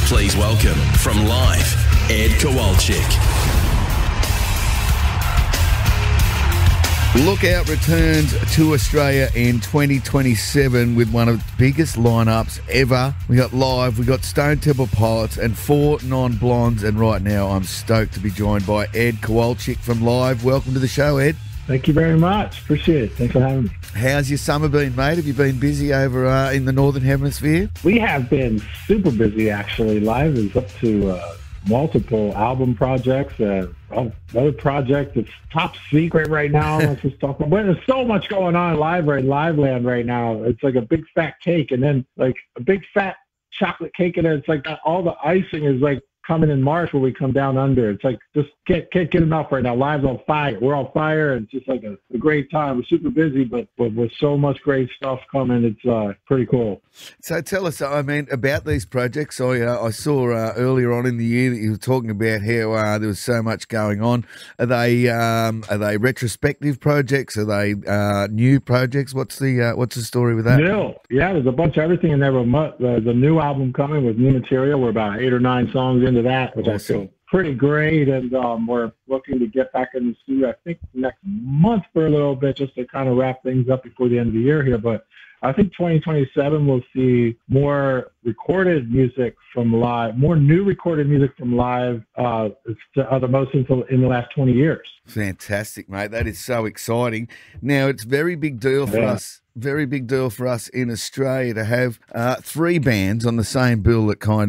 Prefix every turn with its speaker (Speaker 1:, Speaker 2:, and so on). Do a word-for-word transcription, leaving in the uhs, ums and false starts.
Speaker 1: Please welcome, from Live, Ed Kowalczyk.
Speaker 2: Lookout returns to Australia in twenty twenty-seven with one of the biggest lineups ever. We got Live, we got Stone Temple Pilots, and four non-blondes. And right now, I'm stoked to be joined by Ed Kowalczyk from Live. Welcome to the show, Ed.
Speaker 3: Thank you very much. Appreciate it. Thanks for having me.
Speaker 2: How's your summer been, mate? Have you been busy over uh, in the Northern Hemisphere?
Speaker 3: We have been super busy, actually. Live is up to uh, multiple album projects. Uh, another project that's top secret right now. Let's just talk about. There's so much going on live right live land right now. It's like a big fat cake, and then like a big fat chocolate cake, and it's like all the icing is like coming in March when we come down under. It's like just can't can't get enough right now. Live's on fire. We're on fire, and it's just like a, a great time. We're super busy, but, but with so much great stuff coming, it's uh, pretty cool.
Speaker 2: So tell us, I mean, about these projects. I uh, I saw uh, earlier on in the year that you were talking about how uh, there was so much going on. Are they um, are they retrospective projects? Are they uh, new projects? What's the uh, what's the story with that?
Speaker 3: New, yeah. There's a bunch of everything in there. There's a new album coming with new material. We're about eight or nine songs into that, which
Speaker 2: Awesome.
Speaker 3: I feel pretty great, and um, we're looking to get back in the studio, I think, next month for a little bit, just to kind of wrap things up before the end of the year here. But I think twenty twenty-seven we'll see more recorded music from Live, more new recorded music from Live, uh, it's uh, the most in, in the last twenty years.
Speaker 2: Fantastic, mate. That is so exciting. Now, it's very big deal for
Speaker 3: Yeah.
Speaker 2: us. Very big deal for us in Australia to have uh, three bands on the same bill that kind